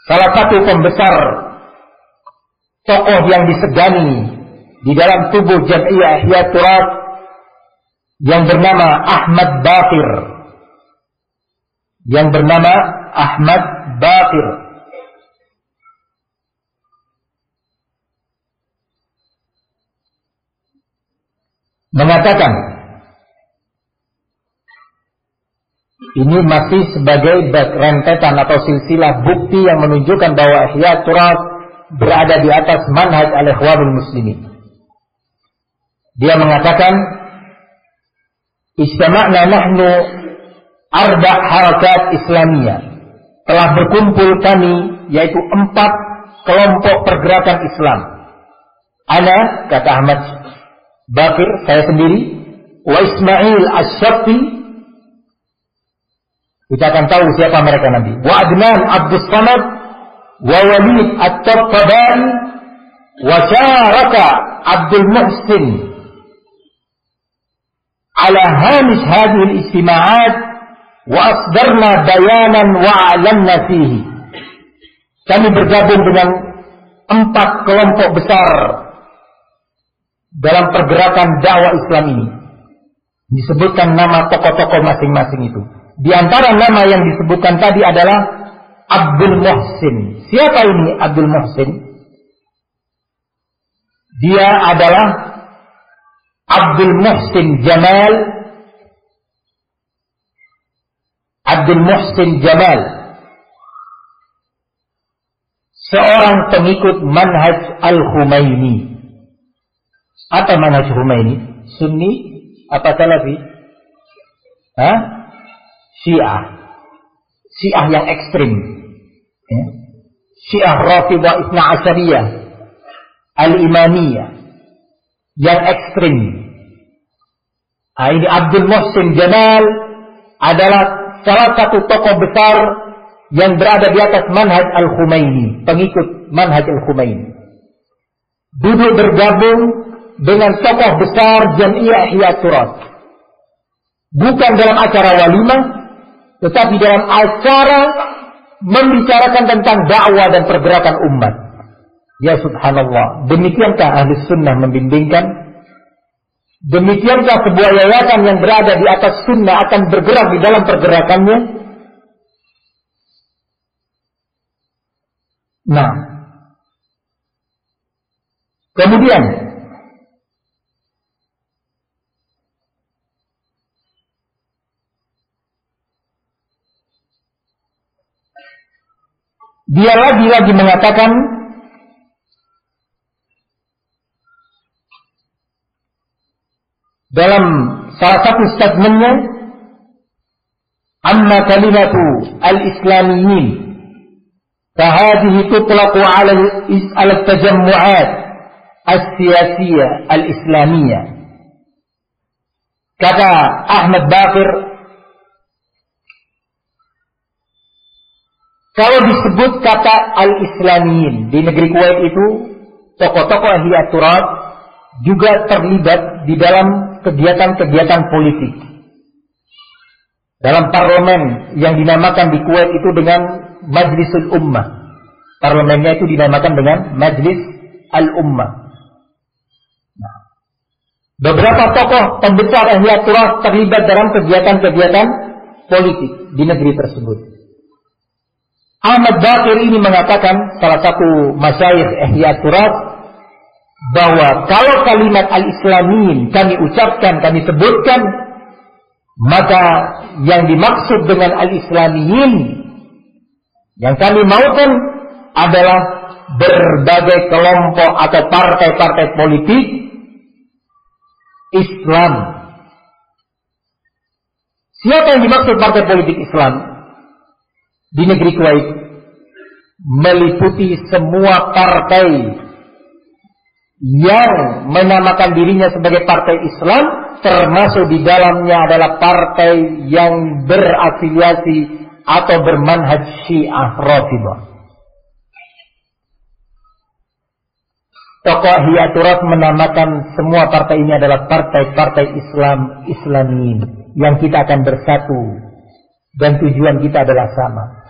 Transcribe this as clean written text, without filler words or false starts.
salah satu pembesar tokoh yang disegani di dalam tubuh Jam'iyah Ihya Turath yang bernama Ahmad Baqir. Mengatakan, ini masih sebagai rentetan atau silsilah bukti yang menunjukkan bahwa Ihya Turath berada di atas manhaj al-Ikhwanul Muslimin. Dia mengatakan, istama'na nahnu arba' harakat Islamiyah. Telah berkumpul kami, yaitu 4 kelompok pergerakan Islam. Ana, kata Ahmad Baqir, saya sendiri, wa Ismail Ash-Shafi, kita akan tahu siapa mereka nanti, wa Adnan Abdus Samad, wa Walid At-Tabari, wa Syaraka Abdul Muhsin ala hamish hadhihi al-istima'at wa asdarna bayanan wa a'lanna fihi. Kami bergabung dengan 4 kelompok besar dalam pergerakan dakwah Islam ini. Disebutkan nama tokoh-tokoh masing-masing itu. Di antara nama yang disebutkan tadi adalah Abdul Muhsin. Siapa ini Abdul Muhsin? Dia adalah Abdul Muhsin Jamal. Abdul Muhsin Jamal, seorang pengikut manhaj Al-Khumaini. Apa manhaj Khumaini? Sunni apa Salafi? Syiah yang ekstrim. Syiah Rafidhah Itsna Asyariyah, Al-Imamiyah yang ekstrim. Ini Abdul Muhsin Jamal adalah salah satu tokoh besar yang berada di atas manhaj Al-Khumaini, pengikut manhaj Al-Khumaini. Duduk bergabung dengan tokoh besar Jam'iyah Ihya Turath. Bukan dalam acara walimah, tetapi dalam acara membicarakan tentang dakwah dan pergerakan umat. Ya subhanallah, demikiankah ahli sunnah membimbingkan? Demikiankah sebuah yayasan yang berada di atas sunnah akan bergerak di dalam pergerakannya? Nah, kemudian dia lagi mengatakan dalam salah satu statementnya, amma kalimatu al-islamiyyin fahadihi tutlaqu ala al-tajammu'at as-siyasiyah al-islamiyah. Kata Ahmad Baqir, kalau disebut kata al-islamiyyin di negeri Kuwait itu, tokoh-tokoh Ihya Turath juga terlibat di dalam kegiatan-kegiatan politik. Dalam parlemen yang dinamakan di Kuwait itu dengan Majlisul Ummah. Parlemennya itu dinamakan dengan Majlis Al-Ummah. Nah, beberapa tokoh pembesar Ihya Turath terlibat dalam kegiatan-kegiatan politik di negeri tersebut. Ahmad Baqir ini mengatakan, salah satu masyayikh Ihya Turath, bahwa kalau kalimat al-islamiyyin kami ucapkan, kami sebutkan, maka yang dimaksud dengan al-islamiyyin yang kami maukan adalah berbagai kelompok atau partai-partai politik Islam. Siapa yang dimaksud partai politik Islam di negeri Kuwait? Meliputi semua partai yang menamakan dirinya sebagai partai Islam, termasuk di dalamnya adalah partai yang berafiliasi atau bermanhaj Syiah Rafidhah. Tokoh Ihya Turath menamakan semua partai ini adalah partai-partai Islamiyin yang kita akan bersatu dan tujuan kita adalah sama.